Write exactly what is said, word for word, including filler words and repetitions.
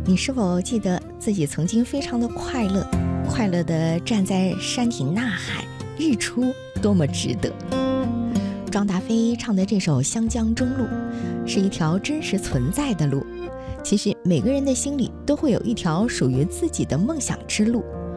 你是否记得自己曾经非常的快乐，快乐地站在山顶呐喊，日出多么值得。庄达菲唱的这首《湘江中路》是一条真实存在的路，其实每个人的心里都会有一条属于自己的梦想之路，